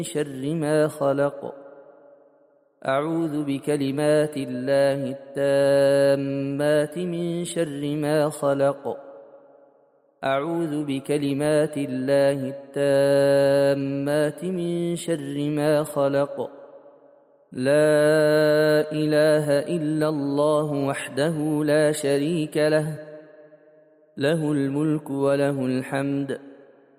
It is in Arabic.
شر ما خلق. أعوذ بكلمات الله التامات من شر ما خلق. أعوذ بكلمات الله التامات من شر ما خلق. لا إله إلا الله وحده لا شريك له، له الملك وله الحمد